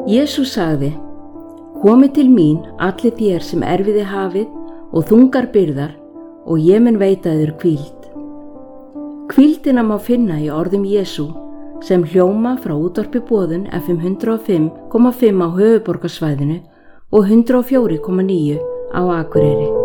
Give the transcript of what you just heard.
Jesús sagði: Komið til mín allir þér sem erfiði hafið og þungar byrðar og ég mun veita þér hvíld. Hvíldina má finna í orðum Jesú sem hljóma frá útvarpi Boðun FM 105,5 á höfuðborgarsvæðinu og 104,9 á Akureyri.